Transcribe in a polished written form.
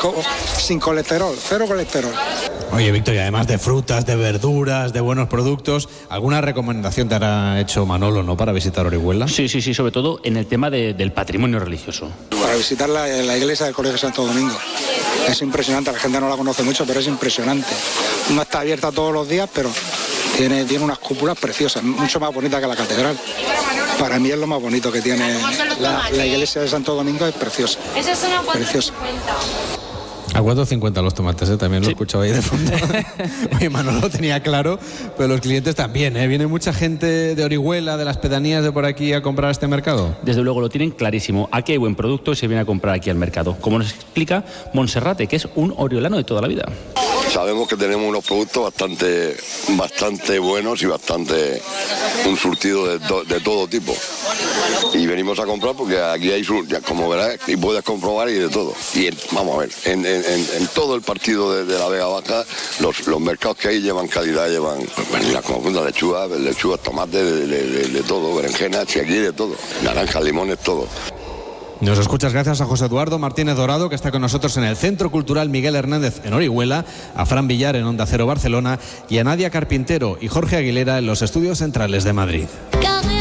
sin colesterol, cero colesterol. Oye, Víctor, y además de frutas, de verduras, de buenos productos, ¿alguna recomendación te habrá hecho Manolo, no, para visitar Orihuela? Sí, sobre todo en el tema del patrimonio religioso. Para visitar la iglesia del Colegio Santo Domingo. Es impresionante, la gente no la conoce mucho, pero es impresionante. No está abierta todos los días, pero tiene unas cúpulas preciosas, mucho más bonitas que la catedral. Para mí es lo más bonito que tiene la iglesia de Santo Domingo, es preciosa. Esas son a 4,50. Preciosa. A 4,50 los tomates, también lo he escuchado ahí de fondo. Oye, Manolo lo tenía claro, pero los clientes también, ¿eh? ¿Viene mucha gente de Orihuela, de las pedanías de por aquí a comprar a este mercado? Desde luego lo tienen clarísimo. Aquí hay buen producto y se viene a comprar aquí al mercado. Como nos explica Monserrate, que es un oriolano de toda la vida. Sabemos que tenemos unos productos bastante buenos y un surtido de todo tipo. Y venimos a comprar porque aquí hay, como verás, y puedes comprobar y de todo. Y vamos a ver, en todo el partido de la Vega Baja, los mercados que hay llevan calidad, llevan como lechugas, tomates, de todo, berenjenas, y aquí de todo, naranjas, limones, todo. Nos escuchas gracias a José Eduardo Martínez Dorado, que está con nosotros en el Centro Cultural Miguel Hernández en Orihuela, a Fran Villar en Onda Cero Barcelona y a Nadia Carpintero y Jorge Aguilera en los estudios centrales de Madrid.